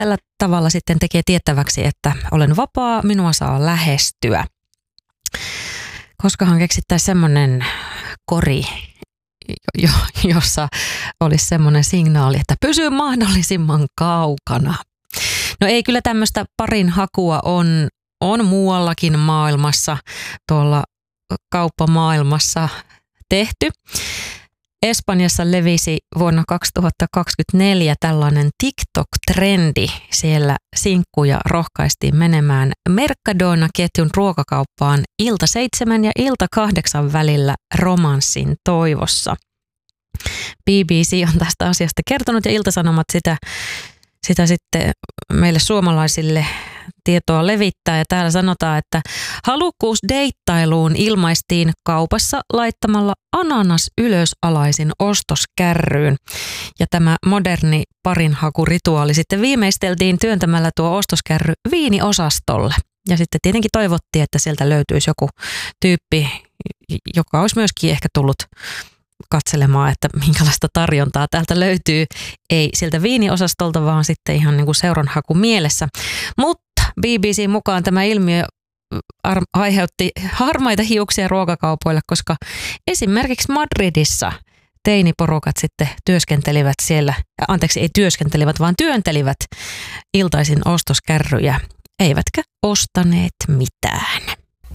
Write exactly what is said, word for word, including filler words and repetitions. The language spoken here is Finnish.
tällä tavalla sitten tekee tiettäväksi, että olen vapaa, minua saa lähestyä. Koskahan keksittäisiin semmoinen kori, jo, jossa olisi semmoinen signaali, että pysy mahdollisimman kaukana. No ei, kyllä tämmöistä parin hakua on, on muuallakin maailmassa, tuolla kauppamaailmassa tehty. Espanjassa levisi vuonna kaksituhattakaksikymmentäneljä tällainen TikTok-trendi. Siellä sinkkuja rohkaistiin menemään Mercadona-ketjun ruokakauppaan ilta seitsemän ja ilta kahdeksan välillä romanssin toivossa. B B C on tästä asiasta kertonut ja Ilta-Sanomat sitä, sitä sitten meille suomalaisille tietoa levittää. Ja täällä sanotaan, että halukkuus deittailuun ilmaistiin kaupassa laittamalla ananas ylösalaisin ostoskärryyn. Ja tämä moderni parinhakurituaali sitten viimeisteltiin työntämällä tuo ostoskärry viiniosastolle. Ja sitten tietenkin toivottiin, että sieltä löytyisi joku tyyppi, joka olisi myöskin ehkä tullut katselemaan, että minkälaista tarjontaa täältä löytyy. Ei sieltä viiniosastolta, vaan sitten ihan niin kuin seuranhaku mielessä. Mutta B B C mukaan tämä ilmiö ar- aiheutti harmaita hiuksia ruokakaupoille, koska esimerkiksi Madridissa teiniporukat sitten työskentelivät siellä, anteeksi ei työskentelivät, vaan työntelivät iltaisin ostoskärryjä, eivätkä ostaneet mitään.